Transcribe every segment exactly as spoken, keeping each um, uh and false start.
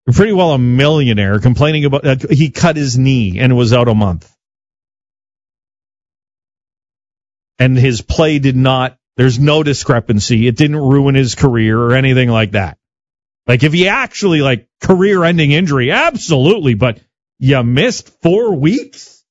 pretty well a millionaire, complaining about uh, he cut his knee and was out a month. And his play did not, there's no discrepancy. It didn't ruin his career or anything like that. Like, if he actually, like, career-ending injury, absolutely, but you missed four weeks?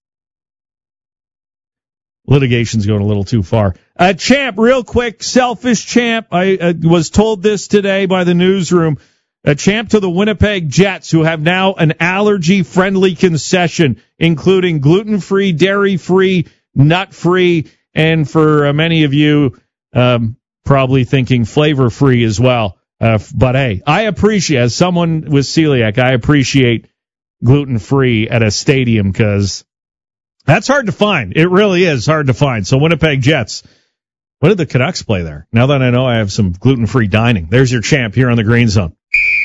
Litigation's going a little too far. Uh, Champ, real quick, selfish Champ. I uh, was told this today by the newsroom. A Champ to the Winnipeg Jets, who have now an allergy-friendly concession, including gluten-free, dairy-free, nut-free, and for uh, many of you, um, probably thinking flavor-free as well. Uh, but, hey, I appreciate, as someone with celiac, I appreciate gluten-free at a stadium because that's hard to find. It really is hard to find. So, Winnipeg Jets, what did the Canucks play there? Now that I know I have some gluten-free dining. There's your Champ here on the Green Zone.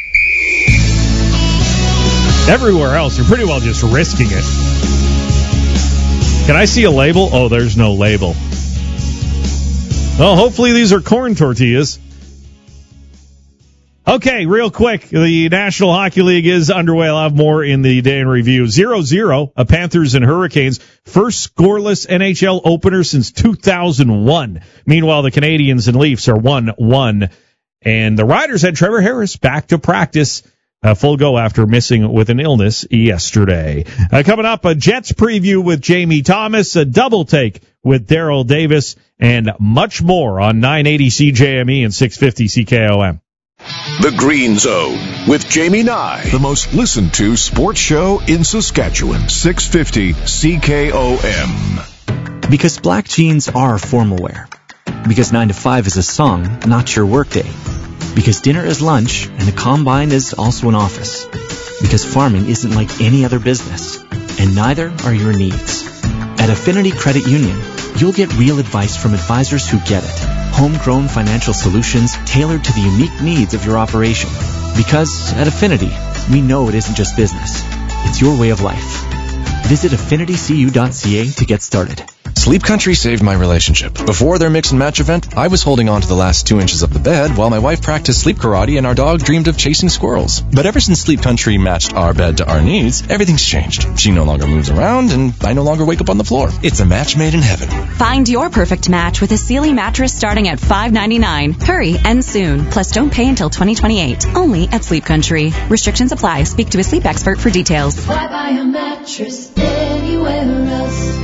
Everywhere else, you're pretty well just risking it. Can I see a label? Oh, there's no label. Well, hopefully these are corn tortillas. Okay, real quick, the National Hockey League is underway. I'll have more in the day in review. zero zero, a Panthers and Hurricanes. First scoreless N H L opener since two thousand one. Meanwhile, the Canadiens and Leafs are one one. And the Riders had Trevor Harris back to practice. A full go after missing with an illness yesterday. Uh, coming up, a Jets preview with Jamie Thomas, a double take with Daryl Davis, and much more on nine eighty C J M E and six fifty C K O M. The Green Zone with Jamie Nye, the most listened to sports show in Saskatchewan. six fifty C K O M. Because black jeans are formal wear. Because nine to five is a song, not your workday. Because dinner is lunch, and the combine is also an office. Because farming isn't like any other business, and neither are your needs. At Affinity Credit Union, you'll get real advice from advisors who get it. Homegrown financial solutions tailored to the unique needs of your operation. Because at Affinity, we know it isn't just business. It's your way of life. Visit affinity c u dot c a to get started. Sleep Country saved my relationship. Before their mix and match event, I was holding on to the last two inches of the bed while my wife practiced sleep karate and our dog dreamed of chasing squirrels. But ever since Sleep Country matched our bed to our needs, everything's changed. She no longer moves around, and I no longer wake up on the floor. It's a match made in heaven. Find your perfect match with a Sealy mattress starting at five ninety-nine. Hurry, and soon. Plus, don't pay until twenty twenty-eight. Only at Sleep Country. Restrictions apply. Speak to a sleep expert for details. Why buy a mattress anywhere else?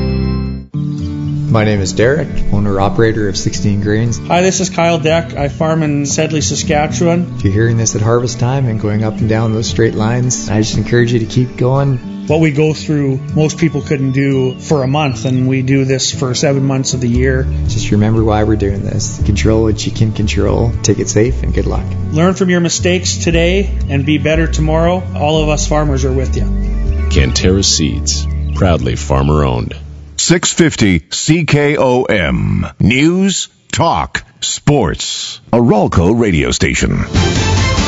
My name is Derek, owner-operator of sixteen Grains. Hi, this is Kyle Deck. I farm in Sedley, Saskatchewan. If you're hearing this at harvest time and going up and down those straight lines, I just encourage you to keep going. What we go through, most people couldn't do for a month, and we do this for seven months of the year. Just remember why we're doing this. Control what you can control. Take it safe, and good luck. Learn from your mistakes today and be better tomorrow. All of us farmers are with you. Canterra Seeds, proudly farmer-owned. six fifty C K O M. News, talk, sports. A Ralco radio station.